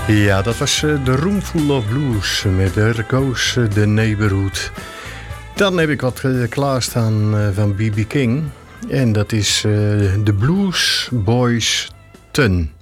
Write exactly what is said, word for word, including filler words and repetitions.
Ja, dat was uh, de Roomful of Blues met There Goes the Neighborhood. Dan heb ik wat uh, klaarstaan uh, van B B King. En dat is uh, de Blues Boys Ten.